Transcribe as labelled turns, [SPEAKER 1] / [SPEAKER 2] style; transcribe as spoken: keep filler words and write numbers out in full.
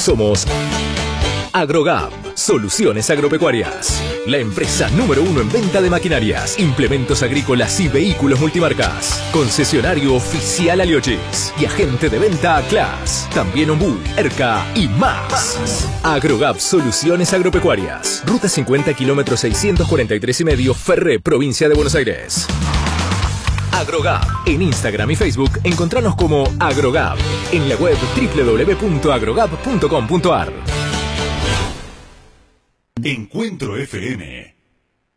[SPEAKER 1] Somos Agrogap, soluciones agropecuarias. La empresa número uno en venta de maquinarias, implementos agrícolas y vehículos multimarcas. Concesionario oficial Aliochis y agente de venta Class. También Ombú, Erca y más. Agrogap, soluciones agropecuarias. Ruta cincuenta, kilómetro seiscientos cuarenta y tres y medio, Ferré, provincia de Buenos Aires. Agrogap. En Instagram y Facebook encontranos como Agrogap. En la web doble u doble u doble u punto agrogap punto com punto ar.
[SPEAKER 2] Encuentro F M.